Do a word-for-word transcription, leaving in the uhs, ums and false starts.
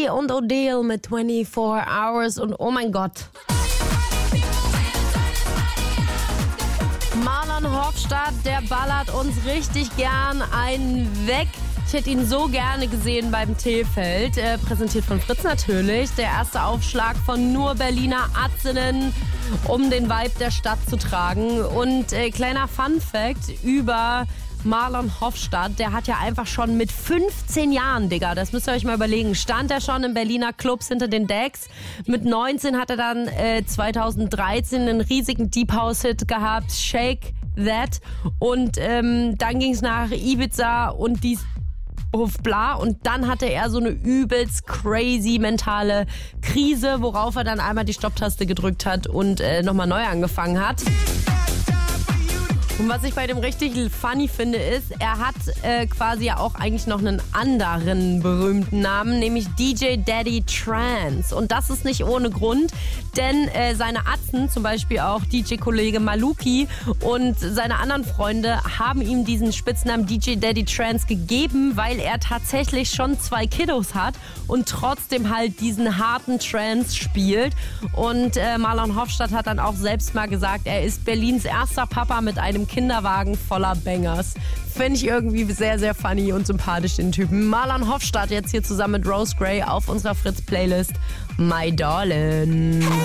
Billy und Odile mit vierundzwanzig Hours und oh mein Gott. Marlon Hofstadt, der ballert uns richtig gern einen weg. Ich hätte ihn so gerne gesehen beim T-Feld. Äh, präsentiert von Fritz natürlich. Der erste Aufschlag von nur Berliner Atzinnen, um den Vibe der Stadt zu tragen. Und äh, kleiner Fun-Fact über Marlon Hofstadt, der hat ja einfach schon mit fünfzehn Jahren, Digga, das müsst ihr euch mal überlegen, stand er schon in Berliner Clubs hinter den Decks. Mit neunzehn hat er dann äh, zweitausenddreizehn einen riesigen Deep House-Hit gehabt, Shake That. Und ähm, dann ging es nach Ibiza und dies bla, und dann hatte er so eine übelst crazy mentale Krise, worauf er dann einmal die Stopptaste gedrückt hat und äh, nochmal neu angefangen hat. Und was ich bei dem richtig funny finde, ist, er hat äh, quasi ja auch eigentlich noch einen anderen berühmten Namen, nämlich D J Daddy Trance. Und das ist nicht ohne Grund, denn äh, seine Atzen, zum Beispiel auch D J-Kollege Maluki und seine anderen Freunde, haben ihm diesen Spitznamen D J Daddy Trance gegeben, weil er tatsächlich schon zwei Kiddos hat und trotzdem halt diesen harten Trance spielt. Und äh, Marlon Hofstadt hat dann auch selbst mal gesagt, er ist Berlins erster Papa mit einem Kinderwagen voller Bangers. Finde ich irgendwie sehr, sehr funny und sympathisch, den Typen. Marlon Hofstadt jetzt hier zusammen mit Rose Gray auf unserer Fritz-Playlist My Darling.